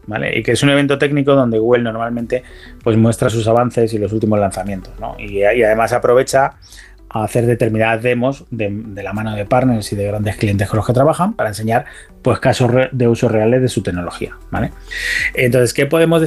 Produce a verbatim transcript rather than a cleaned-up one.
¿vale? Y que es un evento técnico donde Google normalmente pues muestra sus avances y los últimos lanzamientos, ¿no? Y, y además aprovecha a hacer determinadas demos de, de la mano de partners y de grandes clientes con los que trabajan para enseñar pues casos de uso reales de su tecnología, ¿vale? Entonces, ¿qué podemos